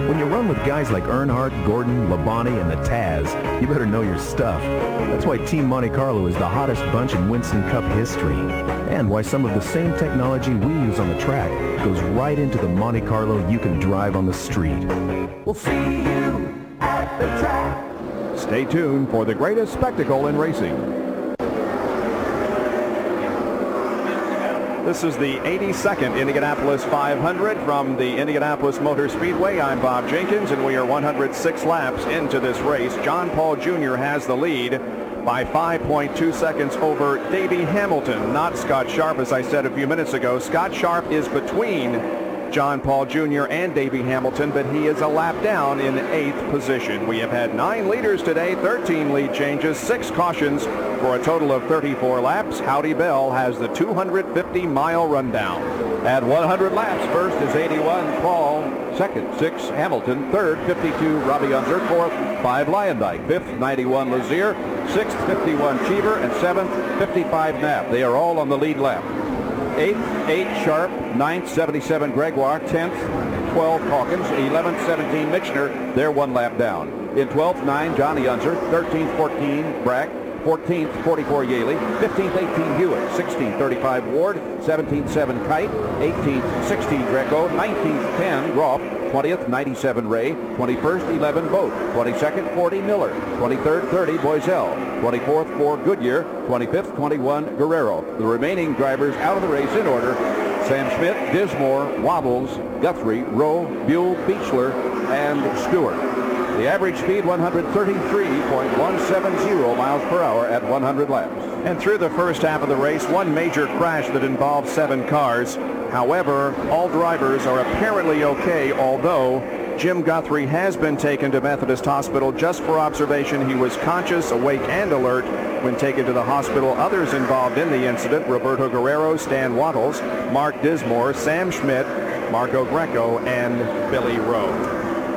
When you run with guys like Earnhardt, Gordon, Labonte, and the Taz, you better know your stuff. That's why Team Monte Carlo is the hottest bunch in Winston Cup history, and why some of the same technology we use on the track goes right into the Monte Carlo you can drive on the street. We'll see you at the track. Stay tuned for the greatest spectacle in racing. This is the 82nd Indianapolis 500 from the Indianapolis Motor Speedway. I'm Bob Jenkins, and we are 106 laps into this race. John Paul Jr. has the lead by 5.2 seconds over Davey Hamilton, not Scott Sharp, as I said a few minutes ago. Scott Sharp is between John Paul Jr. and Davey Hamilton, but he is a lap down in 8th position. We have had 9 leaders today, 13 lead changes, 6 cautions for a total of 34 laps. Howdy Bell has the 250-mile rundown. At 100 laps, first is 81 Paul, second 6 Hamilton, third 52 Robbie Unser, fourth 5 Lyondike, fifth 91 Lazier, sixth 51 Cheever, and seventh 55 Knapp. They are all on the lead lap. 8th, 8 Sharp, 9th, 77 Gregoire, 10th, 12 Hawkins, 11th, 17 Michener. They're 1 lap down. In 12th, 9 Johnny Unser, 13th, 14 Brack, 14th, 44 Yaley, 15th, 18 Hewitt, 16th, 35 Ward, 17th, 7 Kite, 18th, 16 Greco, 19th, 10 Groff, 20th, 97 Ray, 21st, 11 Boat, 22nd, 40 Miller, 23rd, 30 Boiselle, 24th, 4 Goodyear, 25th, 21 Guerrero. The remaining drivers out of the race in order: Sam Schmidt, Dismore, Wobbles, Guthrie, Rowe, Buell, Beechler, and Stewart. The average speed 133.170 miles per hour at 100 laps. And through the first half of the race, one major crash that involved 7 cars. However, all drivers are apparently okay, although Jim Guthrie has been taken to Methodist Hospital just for observation. He was conscious, awake, and alert when taken to the hospital. Others involved in the incident: Roberto Guerrero, Stan Wattles, Mark Dismore, Sam Schmidt, Marco Greco, and Billy Rowe.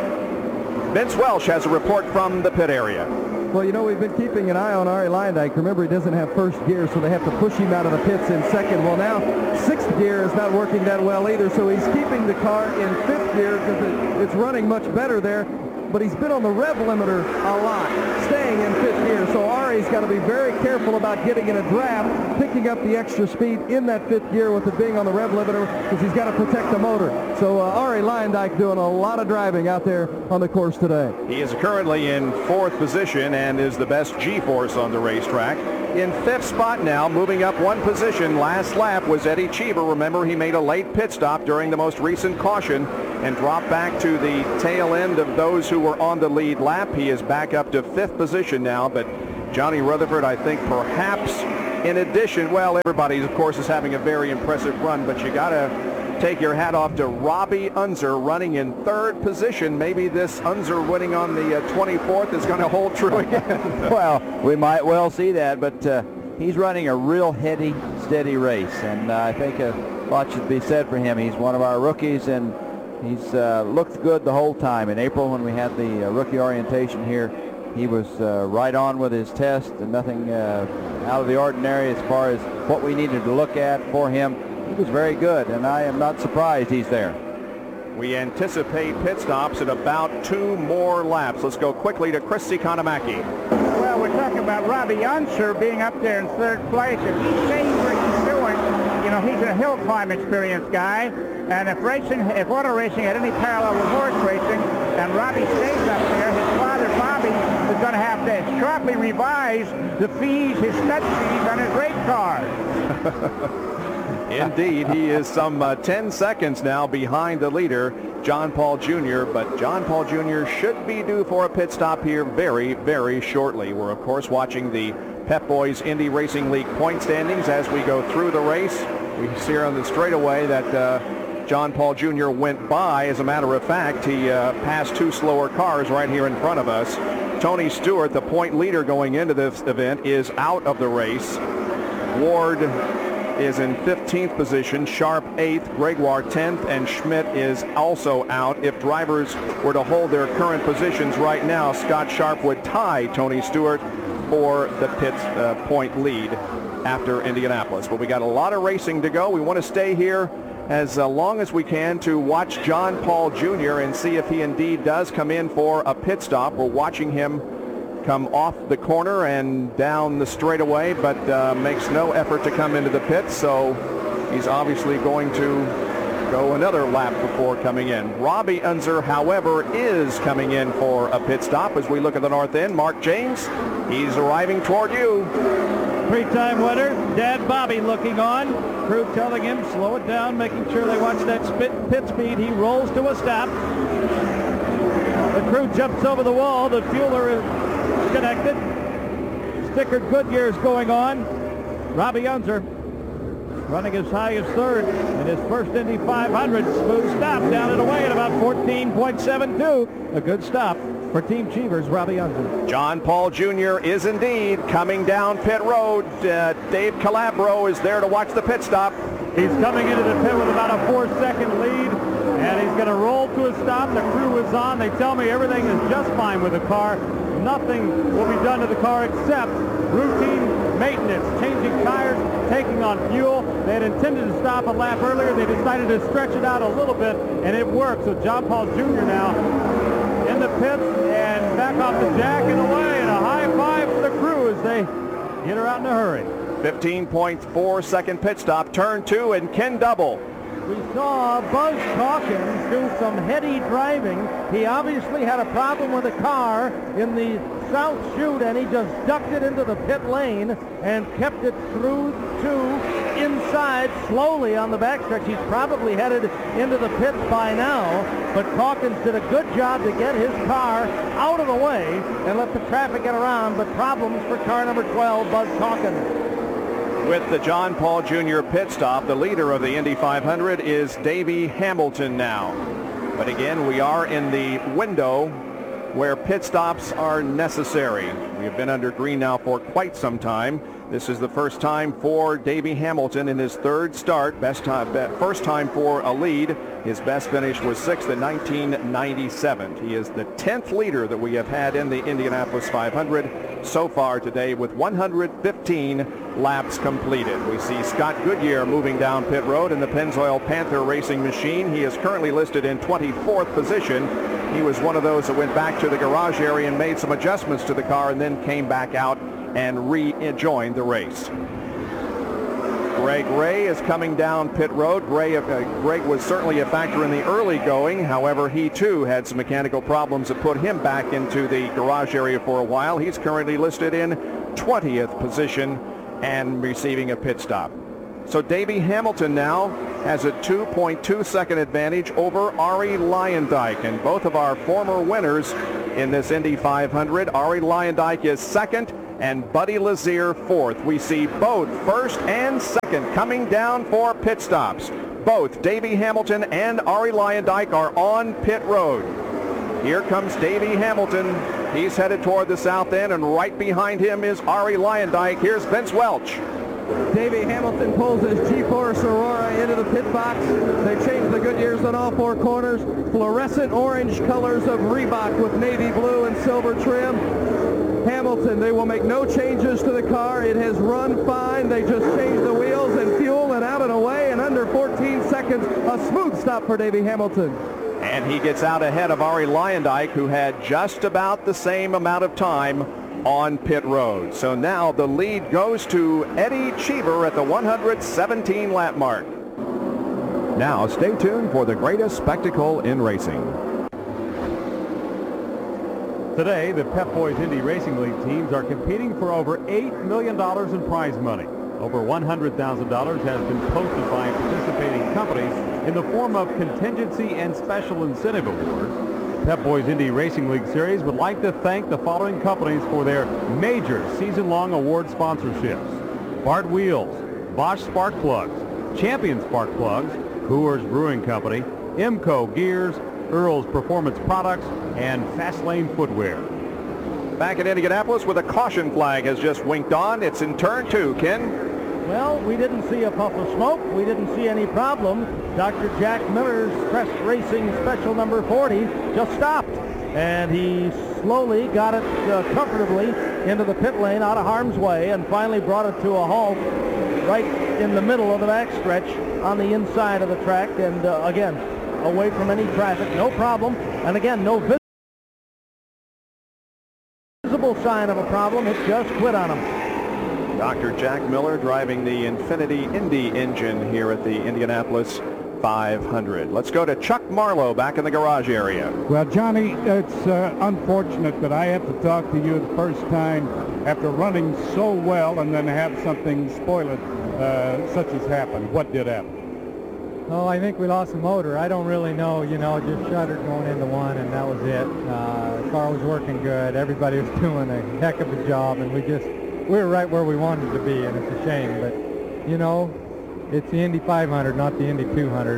Vince Welsh has a report from the pit area. Well, you know, we've been keeping an eye on Arie Luyendyk. Remember, he doesn't have first gear, so they have to push him out of the pits in second. Well, now 6th gear is not working that well either, so he's keeping the car in 5th gear because it's running much better there. But he's been on the rev limiter a lot, staying in 5th gear. So Arie's got to be very careful about getting in a draft, picking up the extra speed in that 5th gear with it being on the rev limiter, because he's got to protect the motor. So Arie Luyendyk doing a lot of driving out there on the course today. He is currently in 4th position and is the best G-force on the racetrack. In 5th spot now, moving up 1 position. Last lap was Eddie Cheever. Remember, he made a late pit stop during the most recent caution and dropped back to the tail end of those who were on the lead lap. He is back up to 5th position now, but Johnny Rutherford, I think perhaps in addition, well, everybody, of course, is having a very impressive run, but you got to take your hat off to Robbie Unser running in 3rd position. Maybe this Unser winning on the 24th is going to hold true again. Well, we might well see that, but he's running a real heady, steady race, and I think a lot should be said for him. He's one of our rookies, and he's looked good the whole time. In April, when we had the rookie orientation here, he was right on with his test and nothing out of the ordinary as far as what we needed to look at for him. He was very good, and I am not surprised he's there. We anticipate pit stops at about 2 more laps. Let's go quickly to Chris Economaki. Well, we're talking about Robbie Unser being up there in 3rd place. If he stays where he's doing, you know, he's a hill climb experienced guy, and if auto racing had any parallel with horse racing, and Robbie stays up there, his father Bobby is going to have to sharply revise the fees, his stud fees on his race cars. Indeed, he is some 10 seconds now behind the leader, John Paul Jr., but John Paul Jr. should be due for a pit stop here very, very shortly. We're, of course, watching the Pep Boys Indy Racing League point standings as we go through the race. We see here on the straightaway that John Paul Jr. went by. As a matter of fact, he passed 2 slower cars right here in front of us. Tony Stewart, the point leader going into this event, is out of the race. Ward is in 15th position, Sharp 8th, Gregoire 10th, and Schmidt is also out. If drivers were to hold their current positions right now, Scott Sharp would tie Tony Stewart for the pit point lead after Indianapolis. But we got a lot of racing to go. We want to stay here as long as we can to watch John Paul Jr. and see if he indeed does come in for a pit stop. We're watching him come off the corner and down the straightaway, but makes no effort to come into the pit, so he's obviously going to go another lap before coming in. Robbie Unser, however, is coming in for a pit stop as we look at the north end. Mark James, he's arriving toward you. Three-time winner, Dad Bobby looking on. Crew telling him, slow it down, making sure they watch that pit speed. He rolls to a stop. The crew jumps over the wall. The fueler is connected. Stickered Goodyear's going on. Robbie Unser running as high as third in his first Indy 500. Smooth stop down and away at about 14.72. A good stop for Team Cheevers, Robbie Unser. John Paul Jr. is indeed coming down pit road. Dave Calabro is there to watch the pit stop. He's coming into the pit with about a 4-second lead, and he's going to roll to a stop. The crew is on. They tell me everything is just fine with the car. Nothing will be done to the car except routine maintenance, changing tires, taking on fuel. They had intended to stop a lap earlier. They decided to stretch it out a little bit, and it worked. So John Paul Jr. now in the pits and back off the jack and away, and a high five for the crew as they get her out in a hurry. 15.4 second pit stop, turn 2, and Ken Double. We saw Buzz Calkins do some heady driving. He obviously had a problem with the car in the south chute, and he just ducked it into the pit lane and kept it through to inside slowly on the backstretch. He's probably headed into the pits by now, but Calkins did a good job to get his car out of the way and let the traffic get around, but problems for car number 12, Buzz Calkins. With the John Paul Jr. pit stop, the leader of the Indy 500 is Davey Hamilton now. But again, we are in the window where pit stops are necessary. We have been under green now for quite some time. This is the first time for Davey Hamilton in his third start. First time for a lead. His best finish was 6th in 1997. He is the 10th leader that we have had in the Indianapolis 500 so far today, with 115 laps completed. We see Scott Goodyear moving down pit road in the Pennzoil Panther racing machine. He is currently listed in 24th position. He was one of those that went back to the garage area and made some adjustments to the car and then came back out and rejoined the race. Greg Ray is coming down pit road. Greg was certainly a factor in the early going. However, he too had some mechanical problems that put him back into the garage area for a while. He's currently listed in 20th position and receiving a pit stop. So Davey Hamilton now has a 2.2 second advantage over Arie Luyendyk, and both of our former winners in this Indy 500. Arie Luyendyk is second and Buddy Lazier fourth. We see both first and second coming down for pit stops. Both Davey Hamilton and Arie Luyendyk are on pit road. Here comes Davey Hamilton. He's headed toward the south end, and right behind him is Arie Luyendyk. Here's Vince Welch. Davey Hamilton pulls his G-Force Aurora into the pit box. They changed the Goodyears on all four corners. Fluorescent orange colors of Reebok with navy blue and silver trim. Hamilton, they will make no changes to the car. It has run fine. They just changed the wheels and fuel and out and away in under 14 seconds. A smooth stop for Davey Hamilton. And he gets out ahead of Arie Luyendyk, who had just about the same amount of time on pit road. So now the lead goes to Eddie Cheever at the 117 lap mark. Now stay tuned for the greatest spectacle in racing. Today, the Pep Boys Indy Racing League teams are competing for over $8 million in prize money. Over $100,000 has been posted by participating companies in the form of contingency and special incentive awards. Pep Boys Indy Racing League Series would like to thank the following companies for their major season-long award sponsorships: Bart Wheels, Bosch Spark Plugs, Champion Spark Plugs, Coors Brewing Company, Imco Gears, Earl's Performance Products, and Fastlane Footwear. Back at Indianapolis with a caution flag has just winked on. It's in turn 2, Ken. Well, we didn't see a puff of smoke. We didn't see any problem. Dr. Jack Miller's Crest Racing Special number 40 just stopped, and he slowly got it comfortably into the pit lane out of harm's way and finally brought it to a halt right in the middle of the backstretch on the inside of the track, and again, away from any traffic, no problem. And again, no visible sign of a problem. It just quit on him. Dr. Jack Miller driving the Infiniti Indy engine here at the Indianapolis 500. Let's go to Chuck Marlowe back in the garage area. Well, Johnny, it's unfortunate that I have to talk to you the first time after running so well and then have something spoil it, such as happened. What did happen? Oh, I think we lost the motor. I don't really know, just shuddered going into one, and that was it. The car was working good. Everybody was doing a heck of a job, and we were right where we wanted to be, and it's a shame. But, it's the Indy 500, not the Indy 200,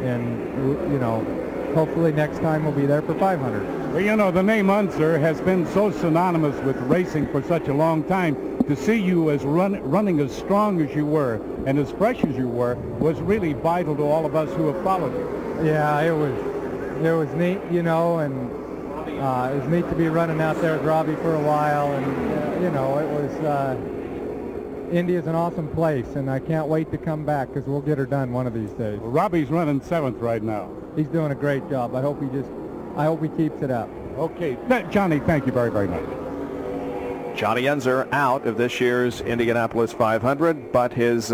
and hopefully next time we'll be there for 500. Well, the name Unser has been so synonymous with racing for such a long time. To see you as running as strong as you were and as fresh as you were was really vital to all of us who have followed you. Yeah, it was neat, and it was neat to be running out there with Robbie for a while, and it was Indy is an awesome place, and I can't wait to come back because we'll get her done one of these days. Well, Robbie's running 7th right now. He's doing a great job. I hope he keeps it up. Okay, Johnny, thank you very, very much. Johnny Unser out of this year's Indianapolis 500, but his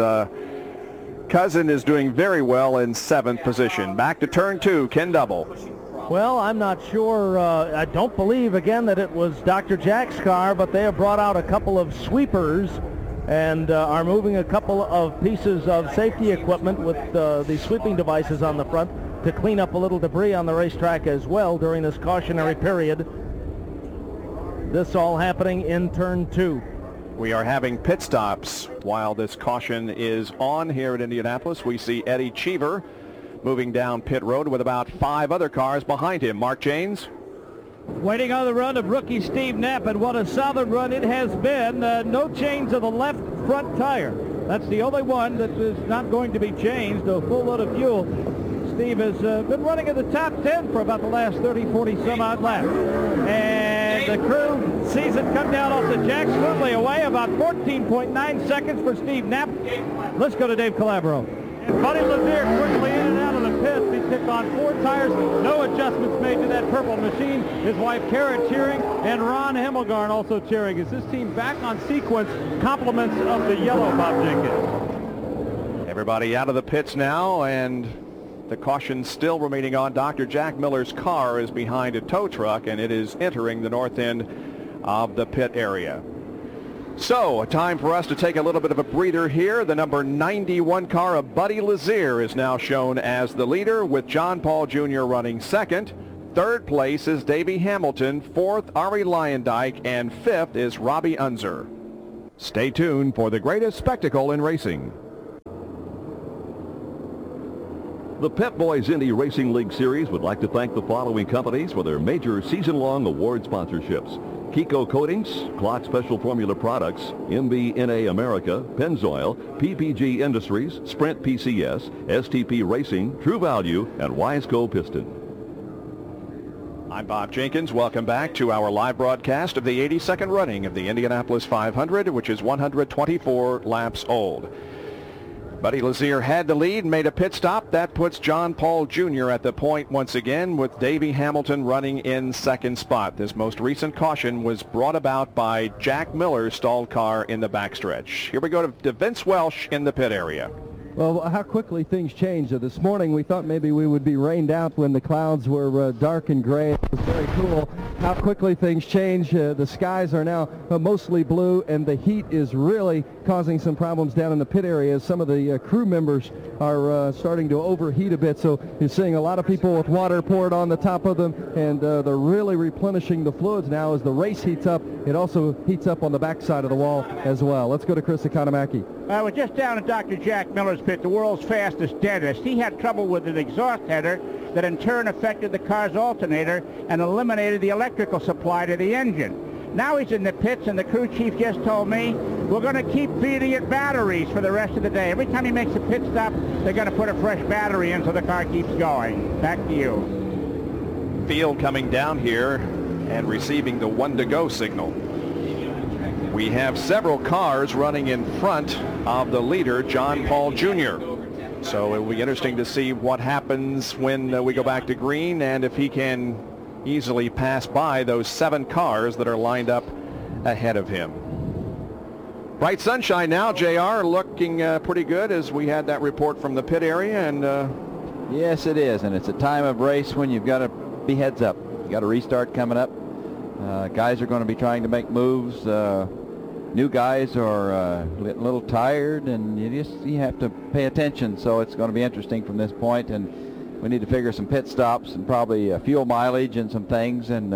cousin is doing very well in 7th position. Back to turn 2, Ken Double. Well, I'm not sure. I don't believe, again, that it was Dr. Jack's car, but they have brought out a couple of sweepers and are moving a couple of pieces of safety equipment with the sweeping devices on the front to clean up a little debris on the racetrack as well during this cautionary period. This all happening in turn 2. We are having pit stops while this caution is on here at Indianapolis. We see Eddie Cheever moving down pit road with about 5 other cars behind him. Mark Janes. Waiting on the run of rookie Steve Knapp, and what a solid run it has been. No change of the left front tire. That's the only one that is not going to be changed. A full load of fuel. Steve has been running in the top 10 for about the last 30, 40 some odd laps. And the crew sees it come down off the jack smoothly away, about 14.9 seconds for Steve Knapp. Let's go to Dave Calabro. And Buddy Lazier quickly in and out of the pits. He kicked on 4 tires. No adjustments made to that purple machine. His wife Kara cheering, and Ron Hemmelgarn also cheering. Is this team back on sequence? Compliments of the yellow, Bob Jenkins. Everybody out of the pits now, and the caution still remaining on. Dr. Jack Miller's car is behind a tow truck, and it is entering the north end of the pit area. So, a time for us to take a little bit of a breather here. The number 91 car of Buddy Lazier is now shown as the leader, with John Paul Jr. running second. Third place is Davey Hamilton. Fourth, Arie Luyendyk. And fifth is Robbie Unser. Stay tuned for the greatest spectacle in racing. The Pep Boys Indy Racing League Series would like to thank the following companies for their major season-long award sponsorships: Kiko Coatings, Clock Special Formula Products, MBNA America, Pennzoil, PPG Industries, Sprint PCS, STP Racing, True Value, and Wiseco Piston. I'm Bob Jenkins. Welcome back to our live broadcast of the 82nd running of the Indianapolis 500, which is 124 laps old. Buddy Lazier had the lead, made a pit stop. That puts John Paul Jr. at the point once again, with Davey Hamilton running in second spot. This most recent caution was brought about by Jack Miller's stalled car in the backstretch. Here we go to Vince Welsh in the pit area. Well, how quickly things change. This morning we thought maybe we would be rained out when the clouds were dark and gray. It was very cool. How quickly things change. The skies are now mostly blue, and the heat is really causing some problems down in the pit area. Some of the crew members are starting to overheat a bit, so you're seeing a lot of people with water poured on the top of them, and they're really replenishing the fluids now as the race heats up. It also heats up on the backside of the wall as well. Let's go to Chris Economaki. We're just down at Dr. Jack Miller's pit, the world's fastest dentist. He had trouble with an exhaust header that in turn affected the car's alternator and eliminated the electrical supply to the engine. Now he's in the pits, and the crew chief just told me we're going to keep feeding it batteries for the rest of the day. Every time he makes a pit stop, they're going to put a fresh battery in so the car keeps going. Back to you. Field coming down here and receiving the 1 to go signal. We have several cars running in front of the leader, John Paul Jr. So it will be interesting to see what happens when we go back to green and if he can easily pass by those 7 cars that are lined up ahead of him. Bright sunshine now, JR, looking pretty good as we had that report from the pit area. And yes, it is, and it's a time of race when you've got to be heads up. You got a restart coming up. Guys are going to be trying to make moves. New guys are a little tired, and you have to pay attention. So it's going to be interesting from this point, and we need to figure some pit stops and probably fuel mileage and some things. And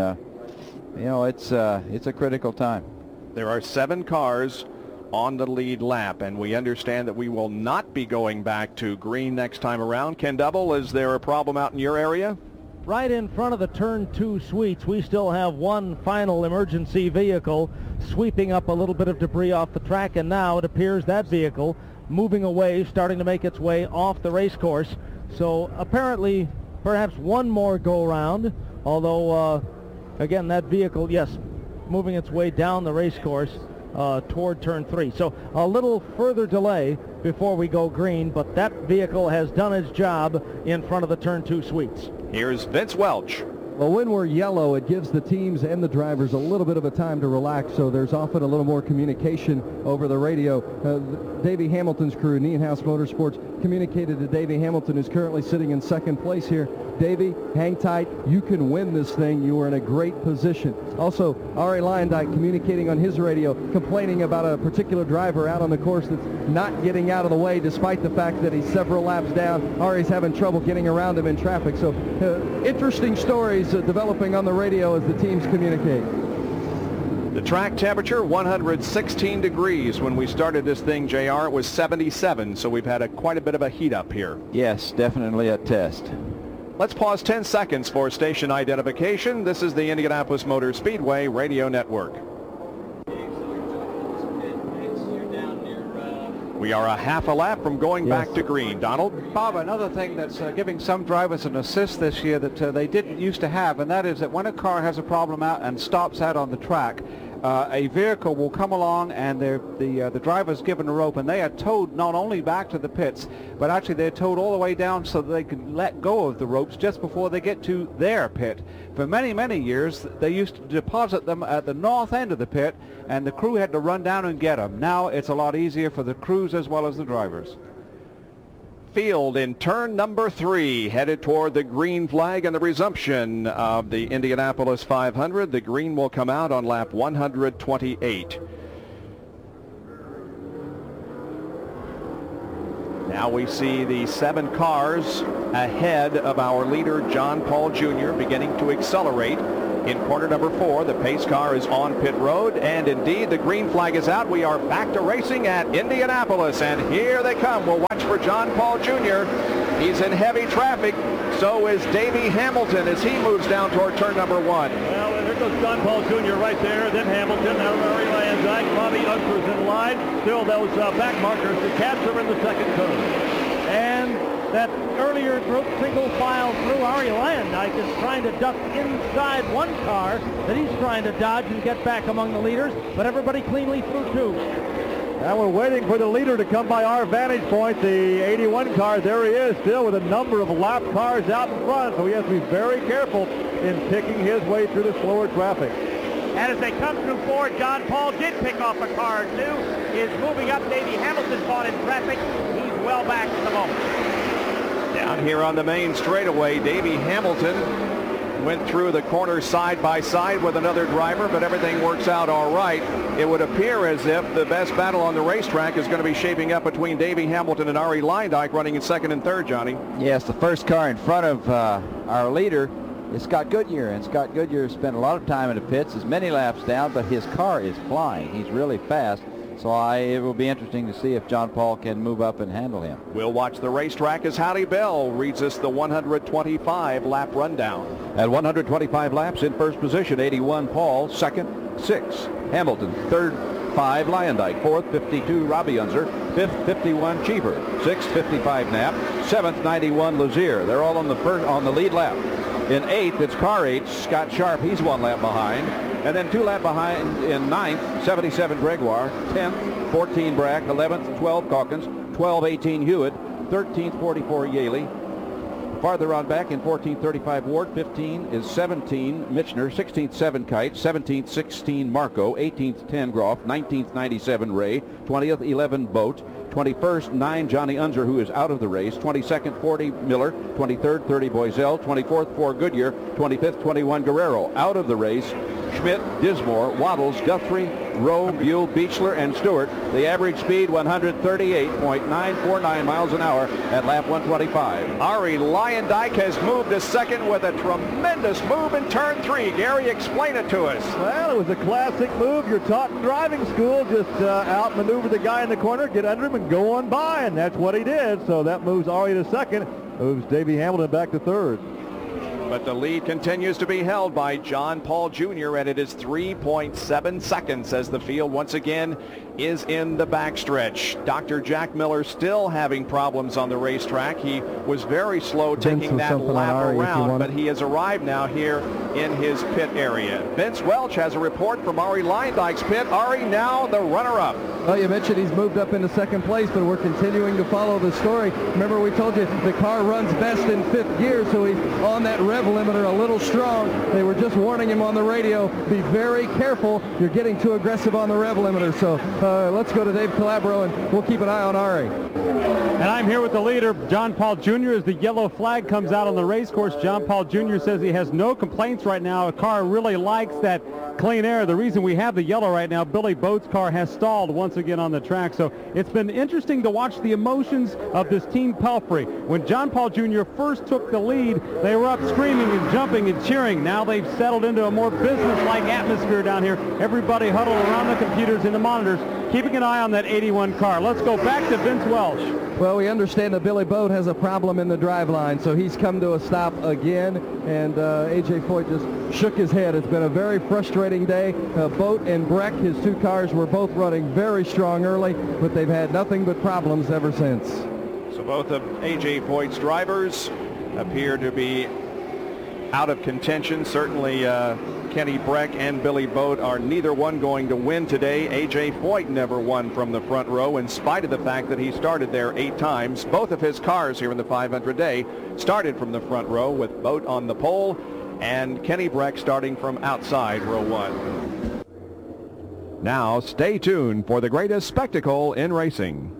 it's a critical time. There are 7 cars on the lead lap, and we understand that we will not be going back to green next time around. Ken Double, is there a problem out in your area? Right in front of the turn 2 suites, we still have one final emergency vehicle sweeping up a little bit of debris off the track, and now it appears that vehicle moving away, starting to make its way off the race course. So apparently perhaps one more go round, although again, that vehicle, yes, moving its way down the race course toward turn 3. So a little further delay before we go green, but that vehicle has done its job in front of the turn 2 suites. Here's Vince Welch. Well, when we're yellow, it gives the teams and the drivers a little bit of a time to relax, so there's often a little more communication over the radio. Davey Hamilton's crew, Nienhouse Motorsports, communicated to Davey Hamilton, who's currently sitting in second place here. Davey, hang tight. You can win this thing. You are in a great position. Also, Arie Luyendyk communicating on his radio, complaining about a particular driver out on the course that's not getting out of the way, despite the fact that he's several laps down. Arie's having trouble getting around him in traffic. So interesting stories developing on the radio as the teams communicate. The track temperature, 116 degrees. When we started this thing, JR, it was 77, so we've had quite a bit of a heat up here. Yes, definitely a test. Let's pause 10 seconds for station identification. This is the Indianapolis Motor Speedway Radio Network. We are a half a lap from going back to green. Donald? Bob, another thing that's giving some drivers an assist this year that they didn't used to have, and that is that when a car has a problem out and stops out on the track, a vehicle will come along and the driver's given a rope, and they are towed not only back to the pits, but actually they're towed all the way down so that they can let go of the ropes just before they get to their pit. For many, many years, they used to deposit them at the north end of the pit, and the crew had to run down and get them. Now it's a lot easier for the crews as well as the drivers. Field in turn number 3, headed toward the green flag and the resumption of the Indianapolis 500. The green will come out on lap 128. Now we see the 7 cars ahead of our leader, John Paul Jr., beginning to accelerate. In corner number 4, the pace car is on pit road, and indeed the green flag is out. We are back to racing at Indianapolis, and here they come. We'll watch for John Paul Jr. He's in heavy traffic. So is Davey Hamilton as he moves down toward turn number 1. Well, there goes John Paul Jr. right there. Then Hamilton, now Arie Luyendyk, Bobby Unser's in line. Still those back markers. The Cats are in the second turn. And that earlier group single file through, Arie Luyendyk is trying to duck inside one car that he's trying to dodge and get back among the leaders, but everybody cleanly through 2. And we're waiting for the leader to come by our vantage point, the 81 car. There he is, still with a number of lap cars out in front, so he has to be very careful in picking his way through the slower traffic. And as they come through 4, John Paul did pick off a car or 2, is moving up. Davey Hamilton caught in traffic. He's well back at the moment. Down here on the main straightaway, Davey Hamilton went through the corner side by side with another driver, but everything works out all right. It would appear as if the best battle on the racetrack is going to be shaping up between Davey Hamilton and Arie Luyendyk running in second and third, Johnny. Yes, the first car in front of our leader is Scott Goodyear, and Scott Goodyear spent a lot of time in the pits, is many laps down, but his car is flying. He's really fast. So it will be interesting to see if John Paul can move up and handle him. We'll watch the racetrack as Howdy Bell reads us the 125 lap rundown. At 125 laps, in first position, 81 Paul, second, 6 Hamilton, third, 5 Luyendyk, fourth, 52 Robbie Unser, fifth, 51 Cheever, sixth, 55 Knapp, seventh, 91 Lazier. They're all on the lead lap. In 8th, it's car 8, Scott Sharp. He's 1 lap behind. And then 2 lap behind in 9th, 77 Gregoire. 10th, 14 Brack. 11th, 12 Calkins. 12, 18 Hewitt. 13th, 44 Yaley. Farther on back in 14th, 35 Ward. 15 is 17 Michener. 16th, 7 Kite. 17th, 16 Marco. 18th, 10 Groff. 19th, 97 Ray. 20th, 11 Boat. 21st, 9 Johnny Unser, who is out of the race. 22nd, 40 Miller. 23rd, 30 Boiselle. 24th, 4 Goodyear. 25th, 21 Guerrero. Out of the race, Schmidt, Dismore, Waddles, Guthrie, Rowe, Buell, Beechler, and Stewart. The average speed 138.949 miles an hour at lap 125. Ari Lyondike has moved to second with a tremendous move in turn 3. Gary, explain it to us. Well, it was a classic move. You're taught in driving school. Just outmaneuver the guy in the corner, get under him, and go on by, and that's what he did. So that moves Ari to second, moves Davey Hamilton back to third. But the lead continues to be held by John Paul Jr., and it is 3.7 seconds as the field once again is in the backstretch. Dr. Jack Miller still having problems on the racetrack. He was very slow taking that lap around, but he has arrived now here in his pit area. Vince Welch has a report from Ari Lyondike's pit. Ari now the runner-up. Well, you mentioned he's moved up into second place, but we're continuing to follow the story. Remember, we told you the car runs best in 5th gear, so he's on that rev limiter a little strong. They were just warning him on the radio, be very careful. You're getting too aggressive on the rev limiter. So let's go to Dave Calabro, and we'll keep an eye on Ari. And I'm here with the leader, John Paul Jr., as the yellow flag comes out on the race course. John Paul Jr. says he has no complaints right now. The car really likes that clean air. The reason we have the yellow right now, Billy Boat's car has stalled once again on the track. So it's been interesting to watch the emotions of this Team Pelfrey. When John Paul Jr. first took the lead, they were up screaming and jumping and cheering. Now they've settled into a more business-like atmosphere down here. Everybody huddled around the computers and the monitors, keeping an eye on that 81 car. Let's go back to Vince Welch. Well, we understand that Billy Boat has a problem in the driveline, so he's come to a stop again, and A.J. Foyt just shook his head. It's been a very frustrating day. Boat and Breck, his 2 cars, were both running very strong early, but they've had nothing but problems ever since. So both of A.J. Foyt's drivers appear to be out of contention. Certainly Kenny Breck and Billy Boat are neither one going to win today. A.J. Foyt never won from the front row in spite of the fact that he started there 8 times. Both of his cars here in the 500 day started from the front row, with Boat on the pole and Kenny Breck starting from outside row 1. Now stay tuned for the greatest spectacle in racing.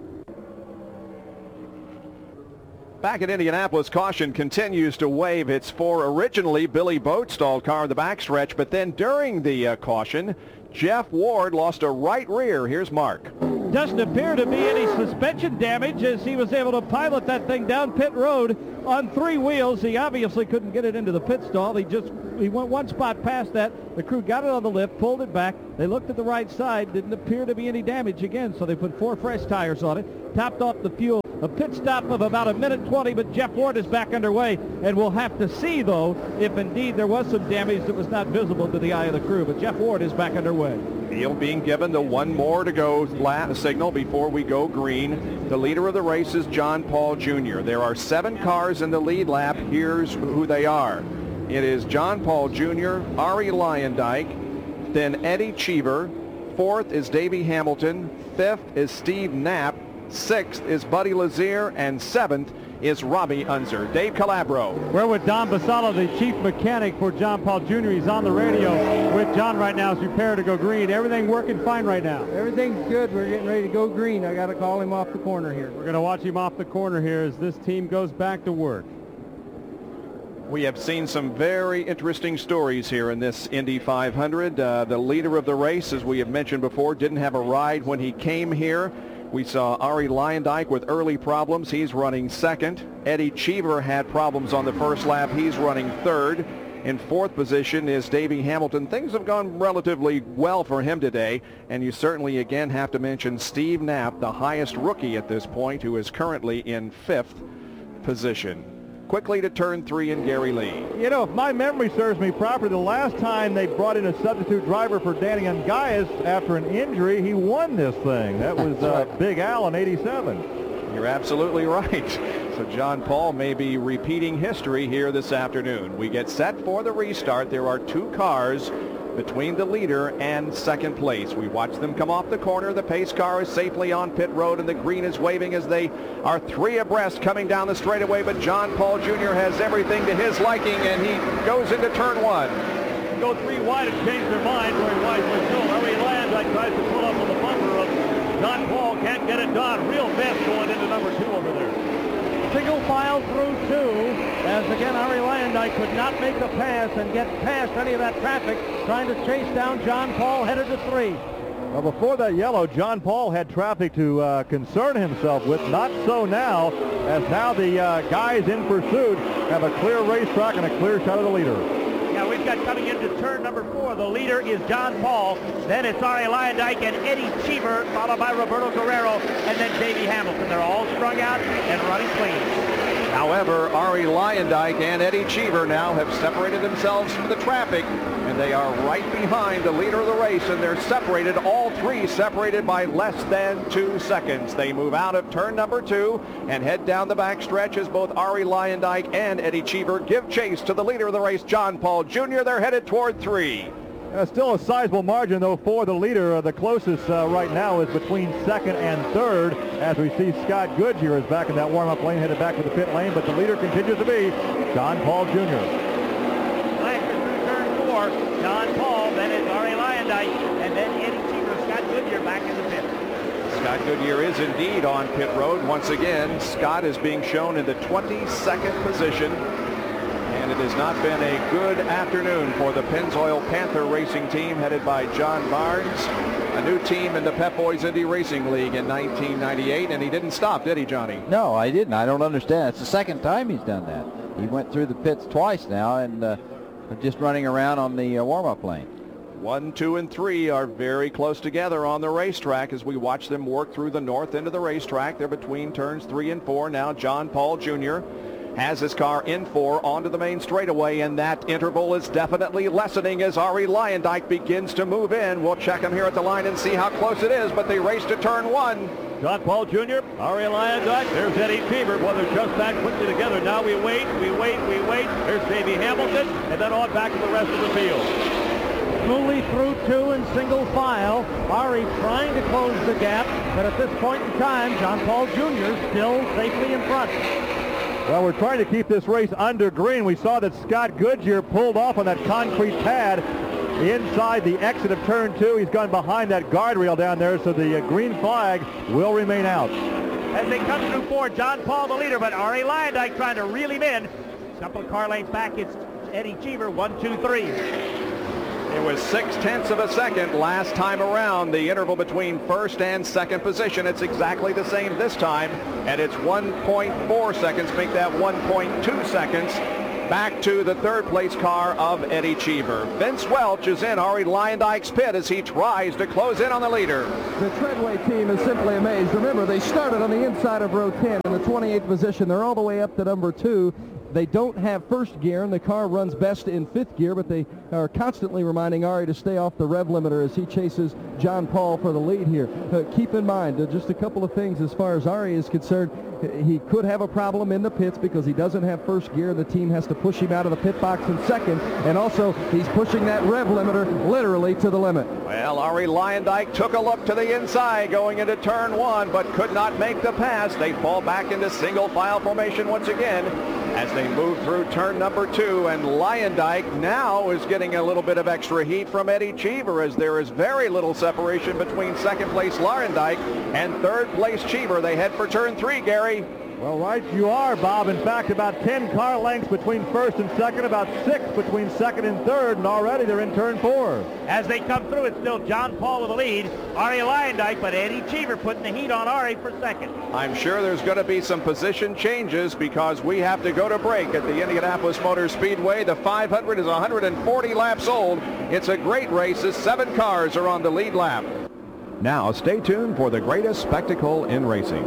Back at Indianapolis, caution continues to wave. It's for originally Billy Boat stalled car in the backstretch, but then during the caution, Jeff Ward lost a right rear. Here's Mark. Doesn't appear to be any suspension damage as he was able to pilot that thing down pit road on 3 wheels. He obviously couldn't get it into the pit stall. He went 1 spot past that. The crew got it on the lift, pulled it back. They looked at the right side. Didn't appear to be any damage again, so they put 4 fresh tires on it, topped off the fuel. A pit stop of about 1:20, but Jeff Ward is back underway, and we'll have to see, though, if indeed there was some damage that was not visible to the eye of the crew. But Jeff Ward is back underway. Field being given the 1 more to go signal before we go green. The leader of the race is John Paul Jr. There are 7 cars in the lead lap. Here's who they are. It is John Paul Jr., Ari Lyondike, then Eddie Cheever. 4th is Davey Hamilton. 5th is Steve Knapp. 6th is Buddy Lazier, and 7th is Robbie Unser. Dave Calabro. We're with Don Basala, the chief mechanic for John Paul Jr. He's on the radio with John right now as we prepare to go green. Everything working fine right now? Everything's good. We're getting ready to go green. I got to call him off the corner here. We're going to watch him off the corner here as this team goes back to work. We have seen some very interesting stories here in this Indy 500. The leader of the race, as we have mentioned before, didn't have a ride when he came here. We saw Ari Lyondike with early problems. He's running 2nd. Eddie Cheever had problems on the first lap. He's running 3rd. In 4th position is Davey Hamilton. Things have gone relatively well for him today. And you certainly again have to mention Steve Knapp, the highest rookie at this point, who is currently in 5th position. Quickly to turn 3 in Gary Lee. You know, if my memory serves me properly, the last time they brought in a substitute driver for Danny Ungaias after an injury, he won this thing. That was Big Al in '87. You're absolutely right. So John Paul may be repeating history here this afternoon. We get set for the restart. There are 2 cars between the leader and second place. We watch them come off the corner. The pace car is safely on pit road, and the green is waving as they are 3 abreast coming down the straightaway. But John Paul Jr. has everything to his liking, and he goes into turn 1. Go 3 wide and change their mind very wisely. So Ari Luyendyk tries to pull up on the bumper of John Paul. Can't get it done. Real fast going into number 2 over there. Single file through 2, as again Ari Luyendyk could not make the pass and get past any of that traffic, trying to chase down John Paul, headed to 3. Well, before that yellow, John Paul had traffic to concern himself with. Not so now, as now the guys in pursuit have a clear racetrack and a clear shot of the leader. Yeah, we've got coming into turn number 4. The leader is John Paul. Then it's Ari Luyendyk and Eddie Cheever, followed by Roberto Guerrero, and then Davey Hamilton. They're all strung out and running clean. However, Ari Luyendyk and Eddie Cheever now have separated themselves from the traffic, and they are right behind the leader of the race, and they're separated, all 3 separated by less than 2 seconds. They move out of turn number 2 and head down the back stretch as both Ari Luyendyk and Eddie Cheever give chase to the leader of the race, John Paul Jr. They're headed toward 3. Still a sizable margin, though, for the leader. The closest right now is between 2nd and 3rd, as we see Scott Goodyear is back in that warm-up lane, headed back to the pit lane, but the leader continues to be John Paul Jr. Turn 4, John Paul, then it's Ari Luyendyk, and then Eddie Cheever, Scott Goodyear back in the pit. Scott Goodyear is indeed on pit road once again. Scott is being shown in the 22nd position. And it has not been a good afternoon for the Pennzoil Panther Racing Team, headed by John Barnes, a new team in the Pep Boys Indy Racing League in 1998, and he didn't stop, did he, Johnny? No, I didn't. I don't understand. It's the second time he's done that. He went through the pits twice now, and just running around on the warm-up lane. 1, 2, and 3 are very close together on the racetrack as we watch them work through the north end of the racetrack. They're between turns 3 and 4. Now John Paul Jr. has his car in 4 onto the main straightaway, and that interval is definitely lessening as Ari Luyendyk begins to move in. We'll check him here at the line and see how close it is, but they race to turn 1. John Paul Jr., Ari Luyendyk, there's Eddie Cheever. Well, they're just back quickly together. Now we wait. There's Davey Hamilton, and then on back to the rest of the field. Smoothly through 2 in single file. Ari trying to close the gap, but at this point in time, John Paul Jr. still safely in front. Well, we're trying to keep this race under green. We saw that Scott Goodyear pulled off on that concrete pad inside the exit of turn 2. He's gone behind that guardrail down there, so the green flag will remain out. As they come through 4, John Paul the leader, but Ari Luyendyk trying to reel him in. A couple of car lanes back, it's Eddie Cheever, 1, 2, 3. It was 0.6 of a second last time around, the interval between first and second position. It's exactly the same this time, and it's 1.4 seconds, make that 1.2 seconds back to the third place car of Eddie Cheever. Vince Welch is in Ari Luyendyck's pit as he tries to close in on the leader. The Treadway team is simply amazed. Remember, they started on the inside of row 10 in the 28th position. They're all the way up to number 2. They don't have first gear, and the car runs best in 5th gear, but they are constantly reminding Ari to stay off the rev limiter as he chases John Paul for the lead here. Keep in mind, just a couple of things as far as Ari is concerned. He could have a problem in the pits because he doesn't have first gear. The team has to push him out of the pit box in second, and also he's pushing that rev limiter literally to the limit. Well, Ari Luyendyk took a look to the inside going into turn 1, but could not make the pass. They fall back into single file formation once again as they move through turn number 2, and Luyendyk now is getting a little bit of extra heat from Eddie Cheever as there is very little separation between second place Luyendyk and third place Cheever. They head for turn 3, Gary. Well, right you are, Bob. In fact, about 10 car lengths between first and second, about 6 between second and third, and already they're in turn 4. As they come through, it's still John Paul with the lead, Ari Luyendyk, but Eddie Cheever putting the heat on Ari for second. I'm sure there's going to be some position changes because we have to go to break at the Indianapolis Motor Speedway. The 500 is 140 laps old. It's a great race as 7 cars are on the lead lap. Now stay tuned for the greatest spectacle in racing.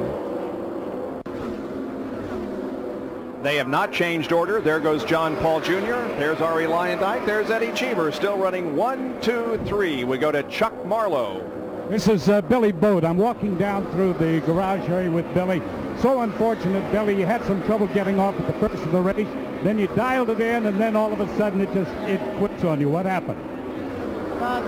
They have not changed order. There goes John Paul Jr. There's Ari Luyendyk. There's Eddie Cheever still running 1, 2, 3. We go to Chuck Marlowe. This is Billy Bode. I'm walking down through the garage area with Billy. So unfortunate, Billy, you had some trouble getting off at the first of the race. Then you dialed it in, and then all of a sudden it quits on you. What happened? Well,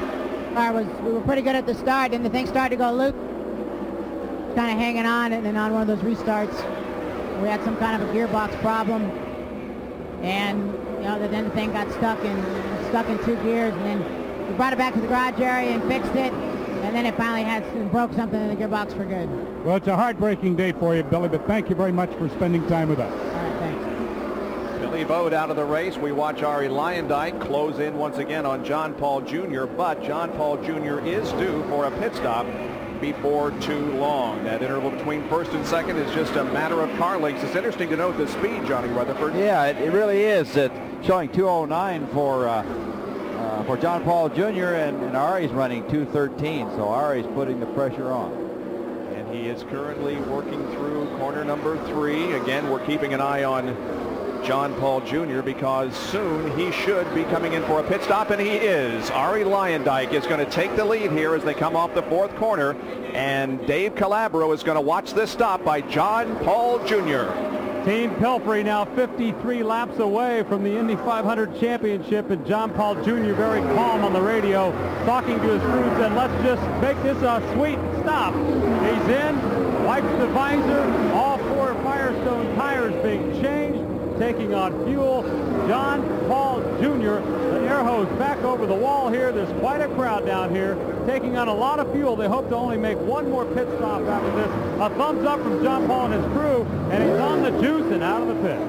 we were pretty good at the start, and the thing started to go loop. Kind of hanging on, and then on one of those restarts, we had some kind of a gearbox problem, and then the thing got stuck in 2 gears, and then we brought it back to the garage area and fixed it, and then it finally broke something in the gearbox for good. Well, it's a heartbreaking day for you, Billy, but thank you very much for spending time with us. All right, thanks. Billy Bode out of the race. We watch Arie Luyendyk close in once again on John Paul Jr., but John Paul Jr. is due for a pit stop before too long. That interval between first and second is just a matter of car lengths. It's interesting to note the speed, Johnny Rutherford. Yeah, it really is. It's showing 2:09 for John Paul Jr. and Arie's running 2:13, so Arie's putting the pressure on. And he is currently working through corner number 3. Again, we're keeping an eye on John Paul Jr. because soon he should be coming in for a pit stop, and he is. Arie Luyendyk is going to take the lead here as they come off the 4th corner, and Dave Calabro is going to watch this stop by John Paul Jr. Team Pelfrey now 53 laps away from the Indy 500 championship, and John Paul Jr. very calm on the radio, talking to his crew, said, let's just make this a sweet stop. He's in, wipes the visor, all 4 Firestone tires being changed, taking on fuel. John Paul Jr., the air hose back over the wall here. There's quite a crowd down here taking on a lot of fuel. They hope to only make one more pit stop after this. A thumbs up from John Paul and his crew, and he's on the juice and out of the pit.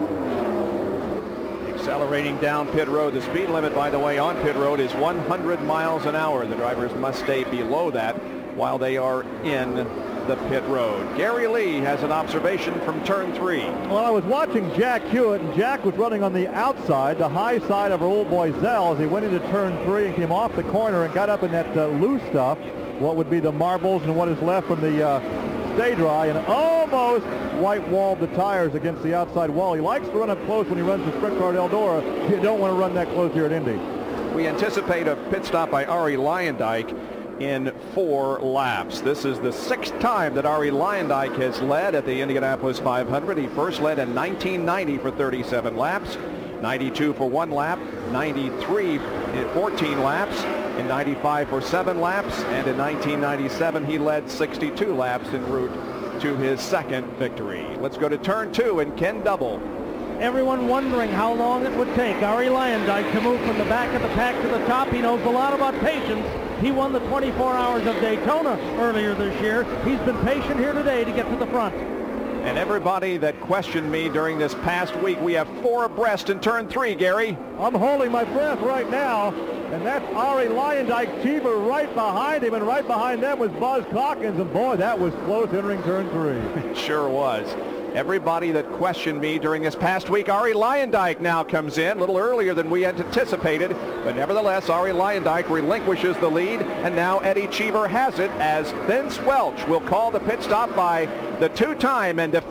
Accelerating down pit road. The speed limit, by the way, on pit road is 100 miles an hour. The drivers must stay below that while they are in the pit road. Gary Lee has an observation from turn 3. Well, I was watching Jack Hewitt, and Jack was running on the outside, the high side of our old boy Zell, as he went into turn 3 and came off the corner and got up in that loose stuff, what would be the marbles and what is left from the stay dry, and almost white-walled the tires against the outside wall. He likes to run up close when he runs the Sprint Car at Eldora. You don't want to run that close here at Indy. We anticipate a pit stop by Arie Luyendyk in 4 laps. This is the 6th time that Arie Luyendyk has led at the Indianapolis 500. He first led in 1990 for 37 laps, 92 for 1 lap, 93 in 14 laps, in 95 for 7 laps, and in 1997 he led 62 laps en route to his 2nd victory. Let's go to turn 2 and Ken Double. Everyone wondering how long it would take Arie Luyendyk to move from the back of the pack to the top. He knows a lot about patience. He won the 24 Hours of Daytona earlier this year. He's been patient here today to get to the front. And everybody that questioned me during this past week, we have 4 abreast in turn 3, Gary. I'm holding my breath right now, and that's Arie Luyendyk. Cheever right behind him, and right behind them was Buzz Calkins, and boy, that was close entering turn 3. It sure was. Everybody that questioned me during this past week, Arie Luyendyk now comes in a little earlier than we had anticipated, but nevertheless, Arie Luyendyk relinquishes the lead, and now Eddie Cheever has it as Vince Welch will call the pit stop by the 2-time and